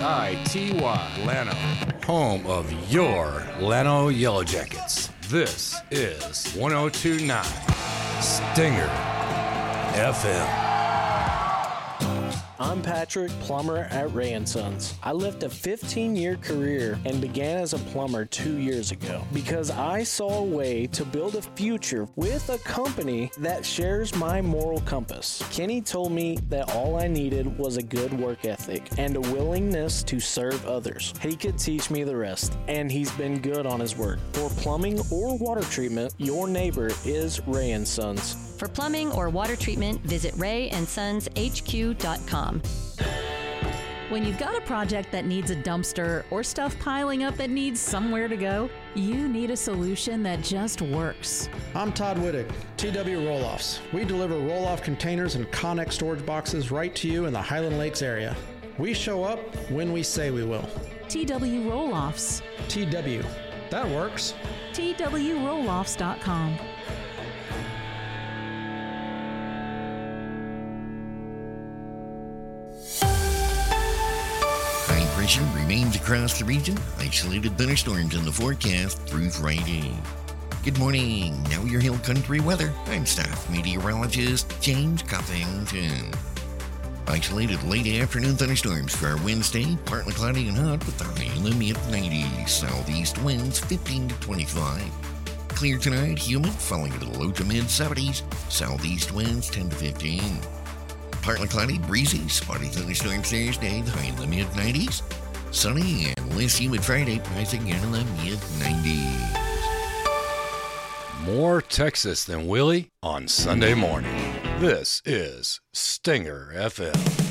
Llano, home of your Llano Yellow Jackets. This is 102.9 Stinger FM. I'm Patrick, plumber at Ray & Sons. I left a 15-year career and began as a plumber 2 years ago because I saw a way to build a future with a company that shares my moral compass. Kenny told me that all I needed was a good work ethic and a willingness to serve others. He could teach me the rest, and he's been good on his word. For plumbing or water treatment, your neighbor is Ray & Sons. For plumbing or water treatment, visit rayandsonshq.com. When you've got a project that needs a dumpster or stuff piling up that needs somewhere to go, you need a solution that just works. I'm Todd Wittig, TW Roll-Offs. We deliver roll-off containers and Connex storage boxes right to you in the Highland Lakes area. We show up when we say we will. TW Roll-Offs. TW. That works. TWRolloffs.com. Pressure remains across the region. Isolated thunderstorms in the forecast through Friday. Good morning. Now your Hill Country weather. I'm staff meteorologist James Cuffington. Isolated late afternoon thunderstorms for our Wednesday. Partly cloudy and hot with a high in the mid-90s. Southeast winds 15 to 25. Clear tonight. Humid, falling into the low to mid-70s. Southeast winds 10 to 15. Partly cloudy, breezy, spotty thunderstorms Thursday, the high in the mid-90s. Sunny and less humid Friday, price again in the mid-90s. More Texas than Willie on Sunday morning. This is Stinger FM.